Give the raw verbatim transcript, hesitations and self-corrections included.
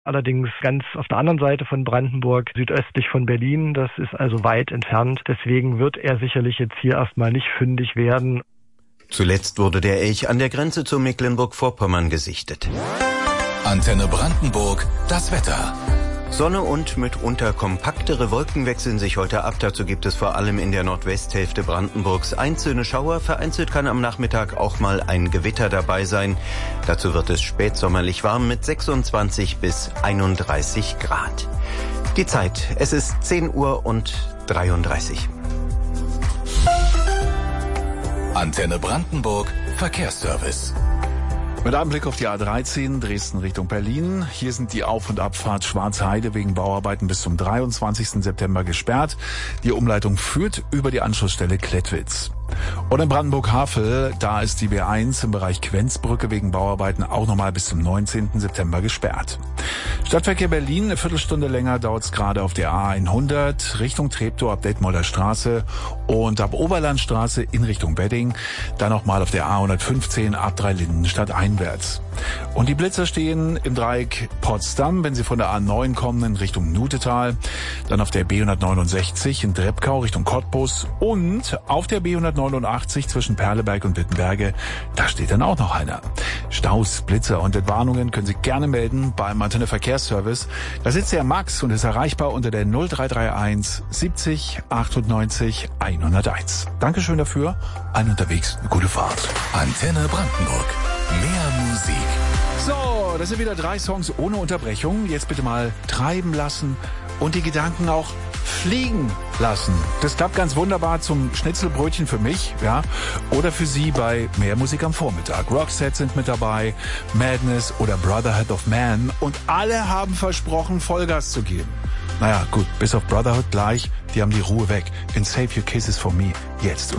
Allerdings ganz auf der anderen Seite von Brandenburg, südöstlich von Berlin. Das ist also weit entfernt. Deswegen wird er sicherlich jetzt hier erstmal nicht fündig werden. Zuletzt wurde der Elch an der Grenze zu Mecklenburg-Vorpommern gesichtet. Antenne Brandenburg, das Wetter. Sonne und mitunter kompaktere Wolken wechseln sich heute ab. Dazu gibt es vor allem in der Nordwesthälfte Brandenburgs einzelne Schauer. Vereinzelt kann am Nachmittag auch mal ein Gewitter dabei sein. Dazu wird es spätsommerlich warm mit sechsundzwanzig bis einunddreißig Grad. Die Zeit, es ist zehn Uhr und dreiunddreißig. Antenne Brandenburg, Verkehrsservice. Mit einem Blick auf die A dreizehn, Dresden Richtung Berlin. Hier sind die Auf- und Abfahrt Schwarzheide wegen Bauarbeiten bis zum dreiundzwanzigsten September gesperrt. Die Umleitung führt über die Anschlussstelle Klettwitz. Und in Brandenburg-Havel, da ist die B eins im Bereich Quenzbrücke wegen Bauarbeiten auch nochmal bis zum neunzehnten September gesperrt. Stadtverkehr Berlin, eine Viertelstunde länger dauert es gerade auf der A hundert Richtung Treptow ab Detmolder Straße und ab Oberlandstraße in Richtung Wedding. Dann nochmal auf der A hundertfünfzehn ab Dreilindenstadt einwärts. Und die Blitzer stehen im Dreieck Potsdam, wenn Sie von der A neun kommen in Richtung Nutetal. Dann auf der B hundertneunundsechzig in Drebkau Richtung Cottbus und auf der B hundertneunundachtzig zwischen Perleberg und Wittenberge. Da steht dann auch noch einer. Staus, Blitzer und Entwarnungen können Sie gerne melden beim Antenne Verkehrsservice. Da sitzt der Max und ist erreichbar unter der null drei drei eins siebzig achtundneunzig hunderteins. Dankeschön dafür. Ein unterwegs, eine gute Fahrt. Antenne Brandenburg. Mehr Musik. So, das sind wieder drei Songs ohne Unterbrechung. Jetzt bitte mal treiben lassen und die Gedanken auch fliegen lassen. Das klappt ganz wunderbar zum Schnitzelbrötchen für mich, ja, oder für Sie bei Mehr Musik am Vormittag. Roxette sind mit dabei, Madness oder Brotherhood of Man und alle haben versprochen, Vollgas zu geben. Naja, gut, bis auf Brotherhood gleich, die haben die Ruhe weg. In Save Your Kisses for Me jetzt.